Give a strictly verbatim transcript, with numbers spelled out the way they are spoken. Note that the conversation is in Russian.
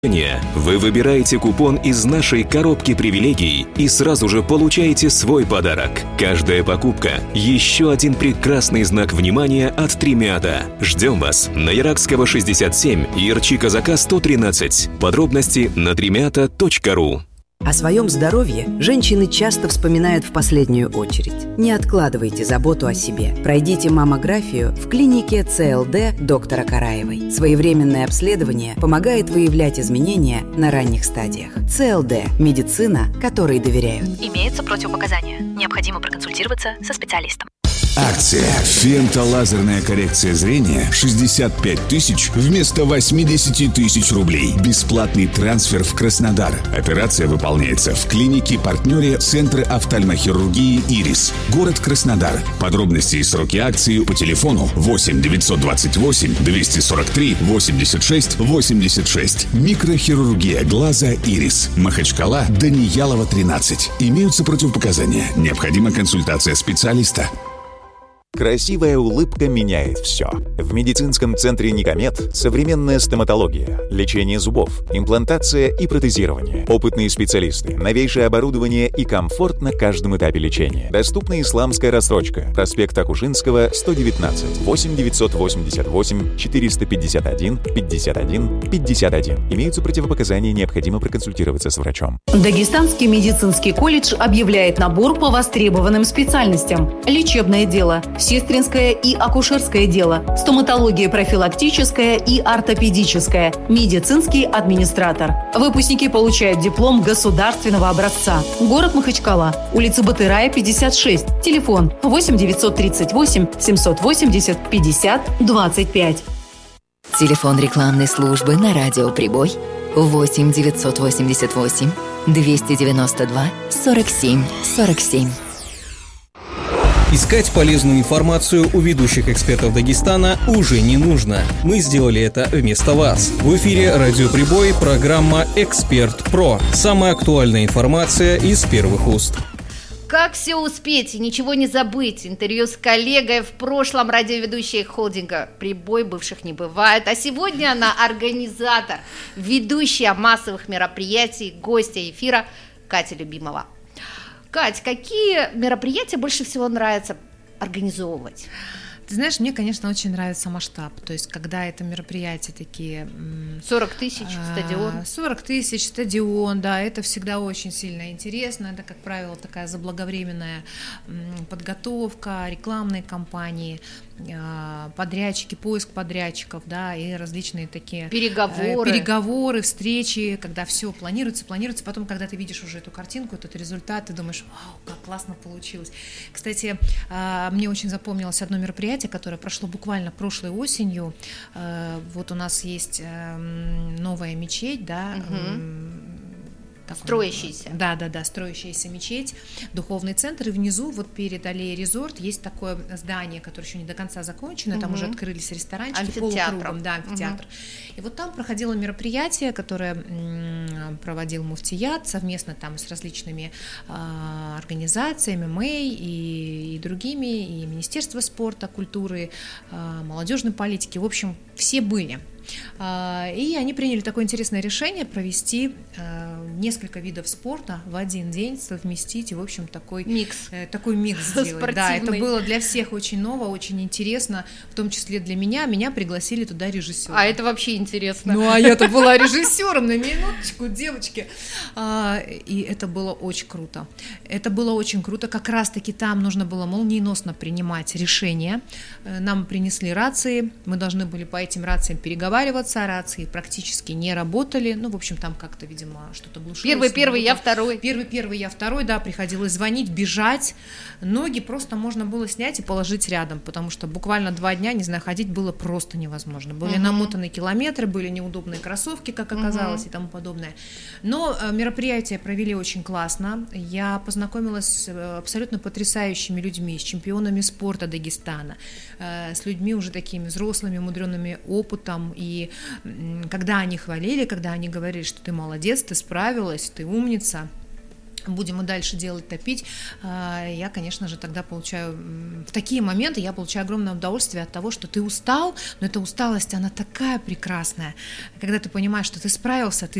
Вы выбираете купон из нашей коробки привилегий и сразу же получаете свой подарок. Каждая покупка – еще один прекрасный знак внимания от Тримиата. Ждем вас на Яракского шестьдесят семь и Ирчи-Казака сто тринадцать. Подробности на тримиата точка ру. О своем здоровье женщины часто вспоминают в последнюю очередь. Не откладывайте заботу о себе. Пройдите маммографию в клинике ЦЛД доктора Караевой. Своевременное обследование помогает выявлять изменения на ранних стадиях. ЦЛД – медицина, которой доверяют. Имеются противопоказания. Необходимо проконсультироваться со специалистом. Акция «Фемтолазерная коррекция зрения» шестьдесят пять тысяч вместо восемьдесят тысяч рублей. Бесплатный трансфер в Краснодар. Операция выполняется в клинике-партнере Центра офтальмохирургии «Ирис». Город Краснодар. Подробности и сроки акции по телефону восемь девятьсот двадцать восемь двести сорок три восемьдесят шесть восемьдесят шесть. Микрохирургия глаза «Ирис». Махачкала, Даниялова, тринадцать. Имеются противопоказания. Необходима консультация специалиста. Красивая улыбка меняет все. В медицинском центре Никомед современная стоматология, лечение зубов, имплантация и протезирование. Опытные специалисты, новейшее оборудование и комфорт на каждом этапе лечения. Доступна исламская рассрочка. Проспект Акушинского, сто девятнадцать. восемь девятьсот восемьдесят восемь четыреста пятьдесят один пятьдесят один пятьдесят один. Имеются противопоказания, необходимо проконсультироваться с врачом. Дагестанский медицинский колледж объявляет набор по востребованным специальностям. Лечебное дело, сестринское и акушерское дело, стоматология профилактическая и ортопедическая, медицинский администратор. Выпускники получают диплом государственного образца. Город Махачкала, улица Батырая, пятьдесят шесть, телефон восемь девятьсот тридцать восемь семьсот восемьдесят пятьдесят двадцать пять. Телефон рекламной службы на радио «Прибой» восемь девятьсот восемьдесят восемь двести девяносто два сорок семь сорок семь. Искать полезную информацию у ведущих экспертов Дагестана уже не нужно. Мы сделали это вместо вас. В эфире «Радио Прибой» программа «Эксперт Про». Самая актуальная информация из первых уст. Как все успеть и ничего не забыть? Интервью с коллегой, в прошлом радиоведущей холдинга «Прибой», бывших не бывает. А сегодня она организатор, ведущая массовых мероприятий, гостья эфира Катя Любимова. Кать, какие мероприятия больше всего нравится организовывать? Ты знаешь, мне, конечно, очень нравится масштаб. То есть, когда это мероприятия такие... сорок тысяч, стадион. сорок тысяч, стадион, да, это всегда очень сильно интересно. Это, как правило, такая заблаговременная подготовка, рекламные кампании, подрядчики, поиск подрядчиков, да, и различные такие переговоры, переговоры, встречи, когда все планируется, планируется, потом, когда ты видишь уже эту картинку, этот результат, ты думаешь, вау, как классно получилось. Кстати, мне очень запомнилось одно мероприятие, которое прошло буквально прошлой осенью. Вот у нас есть новая мечеть, да, угу. Строящаяся. Да, да, да, строящаяся мечеть, духовный центр, и внизу, вот перед аллеей Резорт, есть такое здание, которое еще не до конца закончено, угу. Там уже открылись ресторанчики полукругом, да, амфитеатр. Угу. И вот там проходило мероприятие, которое м- проводил Муфтият совместно там с различными э, организациями, МЭЙ и, и другими, и Министерство спорта, культуры, э, молодежной политики, в общем, все были. И они приняли такое интересное решение провести несколько видов спорта в один день, совместить и, в общем, такой микс, такой микс сделать. Да, это было для всех очень ново, очень интересно, в том числе для меня. Меня пригласили туда режиссером. А это вообще интересно. Ну, а я-то была режиссером, на минуточку, девочки. И это было очень круто. Это было очень круто. Как раз-таки там нужно было молниеносно принимать решения. Нам принесли рации, мы должны были по этим рациям переговаривать. Рации практически не работали. Ну, в общем, там как-то, видимо, что-то глушилось. Первый, первый, я второй. Первый, первый, я второй, да, приходилось звонить, бежать. Ноги просто можно было снять и положить рядом, потому что буквально два дня, не знаю, ходить было просто невозможно. Были угу. намотаны километры, были неудобные кроссовки, как оказалось, угу. и тому подобное. Но мероприятие провели очень классно. Я познакомилась с абсолютно потрясающими людьми, с чемпионами спорта Дагестана, с людьми уже такими взрослыми, умудренными опытом. И когда они хвалили, когда они говорили, что ты молодец, ты справилась, ты умница, будем и дальше делать, топить, я, конечно же, тогда получаю, в такие моменты я получаю огромное удовольствие от того, что ты устал, но эта усталость, она такая прекрасная, когда ты понимаешь, что ты справился, ты